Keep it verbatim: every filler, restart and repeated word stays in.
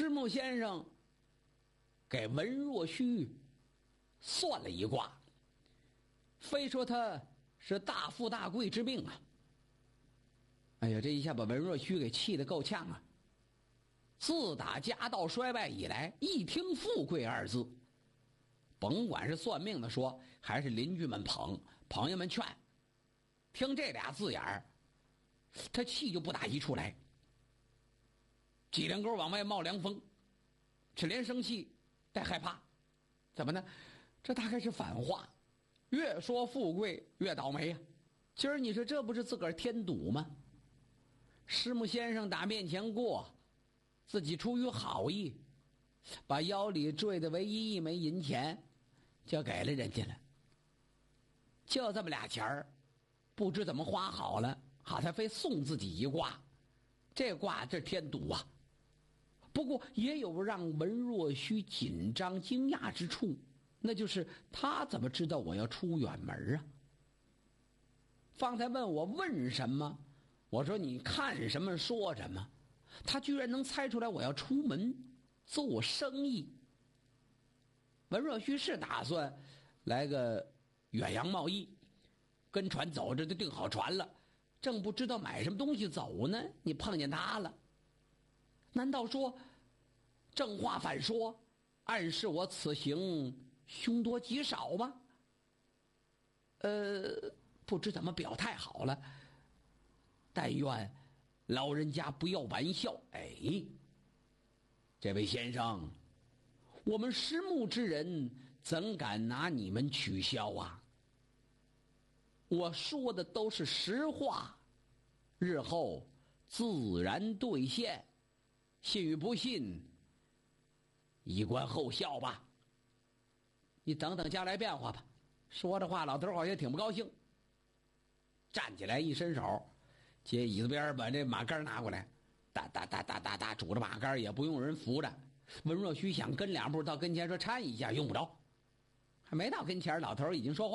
石木先生给文若虚算了一卦，非说他是大富大贵之命啊。哎呀，这一下把文若虚给气得够呛啊！自打家道衰败以来，一听富贵二字，甭管是算命的说，还是邻居们捧，朋友们劝，听这俩字眼儿，他气就不打一处来，脊梁沟往外冒凉风，是连生气带害怕。怎么呢？这大概是反话，越说富贵越倒霉呀、啊！今儿你说这不是自个儿添堵吗？师母先生打面前过，自己出于好意，把腰里坠的唯一一枚银钱就给了人家了，就这么俩钱儿，不知怎么花好了，好才非送自己一卦，这卦这添堵啊！不过也有让文若虚紧张惊讶之处，那就是他怎么知道我要出远门啊？方才问我问什么，我说你看什么说什么，他居然能猜出来我要出门做生意。文若虚是打算来个远洋贸易，跟船走着就订好船了，正不知道买什么东西走呢，你碰见他了。难道说正话反说，暗示我此行凶多吉少吗？呃，不知怎么表态好了，但愿老人家不要玩笑。哎，这位先生，我们石木之人怎敢拿你们取笑啊？我说的都是实话，日后自然兑现，信与不信以观后效吧。你等等将来变化吧。说着话，老头好像挺不高兴，站起来一伸手，接椅子边把这马杆拿过来，哒哒哒哒哒哒拄着马杆，也不用人扶着。文若虚想跟两步到跟前说搀一下，用不着，还没到跟前，老头已经说话。